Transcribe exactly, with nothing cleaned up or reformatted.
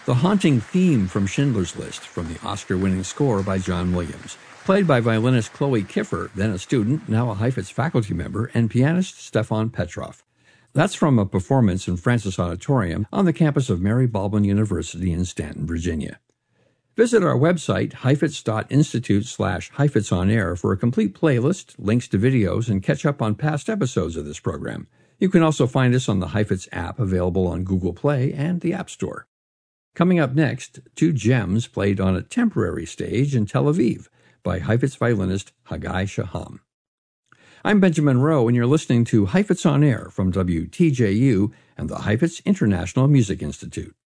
The haunting theme from Schindler's List, from the Oscar-winning score by John Williams, played by violinist Chloe Kiffer, then a student, now a Heifetz faculty member, and pianist Stefan Petrov. That's from a performance in Francis Auditorium on the campus of Mary Baldwin University in Stanton, Virginia. Visit our website, heifetz.institute slash Heifetz on Air, for a complete playlist, links to videos, and catch up on past episodes of this program. You can also find us on the Heifetz app, available on Google Play and the App Store. Coming up next, two gems played on a temporary stage in Tel Aviv by Heifetz violinist Haggai Shaham. I'm Benjamin Rowe, and you're listening to Heifetz on Air from W T J U and the Heifetz International Music Institute.